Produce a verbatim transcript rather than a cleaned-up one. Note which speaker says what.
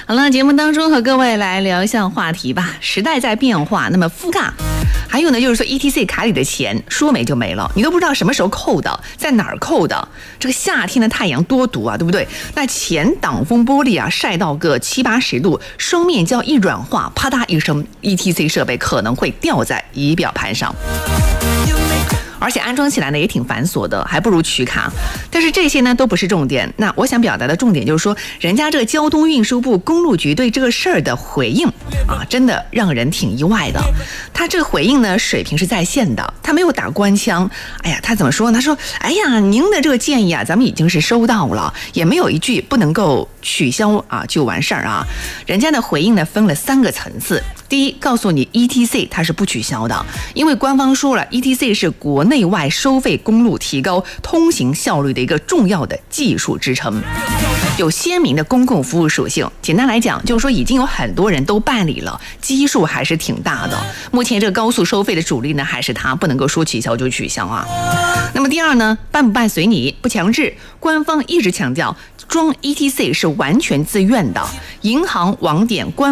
Speaker 1: 好了，节目当中和各位来聊一项话题吧。时代在变化，那么副卡，还有呢，就是说 E T C 卡里的钱说没就没了，你都不知道什么时候扣的，在哪儿扣的。这个夏天的太阳多毒啊，对不对？那前挡风玻璃啊，晒到个七八十度，双面胶一软化，啪嗒一声 ，E T C 设备可能会掉在仪表盘上。而且安装起来呢也挺繁琐的，还不如取卡。但是这些呢都不是重点。那我想表达的重点就是说，人家这个交通运输部公路局对这个事儿的回应啊，真的让人挺意外的。他这个回应呢水平是在线的，他没有打官腔。哎呀，他怎么说呢？他说：“哎呀，您的这个建议啊，咱们已经是收到了，也没有一句不能够取消啊就完事儿啊。”人家的回应呢分了三个层次。第一，告诉你 E T C 它是不取消的，因为官方说了 ，E T C 是国内外收费公路提高通行效率的一个重要的技术支撑，有鲜明的公共服务属性。简单来讲，就是说已经有很多人都办理了，基数还是挺大的。目前这个高速收费的主力呢，还是它，不能够说取消就取消啊。那么第二呢，办不办随你，不强制。官方一直强调，装 E T C 是完全自愿的，银行、网点、官